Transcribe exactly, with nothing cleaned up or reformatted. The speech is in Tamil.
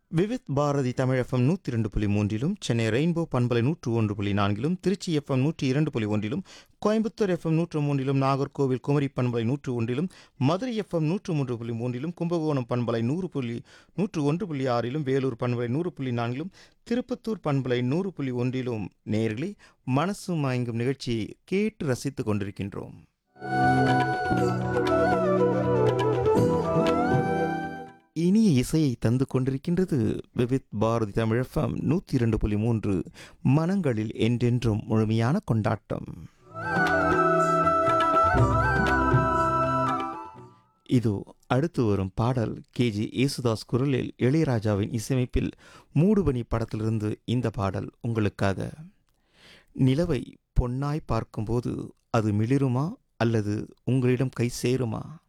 விவித் பாரதி தமிழ் எஃப்எம் நூற்றி இரண்டு புள்ளி மூன்றிலும், சென்னை ரெயின்போ பண்பலை நூற்று ஒன்று புள்ளி நான்கிலும், திருச்சி எஃப்எம் நூற்றி இரண்டு புள்ளி ஒன்றிலும், கோயம்புத்தூர் எஃப்எம் நூற்று மூன்றிலும், நாகர்கோவில் குமரி பண்பலை நூற்று ஒன்றிலும், மதுரை எஃப்எம் நூற்று மூன்று புள்ளி மூன்றிலும், கும்பகோணம் பண்பலை நூறு புள்ளி நூற்று ஒன்று புள்ளி ஆறிலும், வேலூர் பண்பலை நூறு புள்ளி நான்கிலும், திருப்பத்தூர் பண்பலை நூறு புள்ளி ஒன்றிலும் நேயர்களே மனசு மயங்கும் நிகழ்ச்சியை கேட்டு ரசித்துக் கொண்டிருக்கின்றோம். இனிய இசையை தந்து கொண்டிருக்கின்றது விவித் பாரதி தமிழ் எஃப்எம் நூற்றி இரண்டு புள்ளி மூன்று. மனங்களில் என்றென்றும் முழுமையான கொண்டாட்டம். இதோ அடுத்து வரும் பாடல் கேஜி யேசுதாஸ் குரலில், இளையராஜாவின் இசையமைப்பில் மூடுபனி படத்திலிருந்து இந்த பாடல் உங்களுக்காக. நிலவை பொன்னாய் பார்க்கும்போது அது மிளிருமா அல்லது உங்களிடம் கை சேருமா?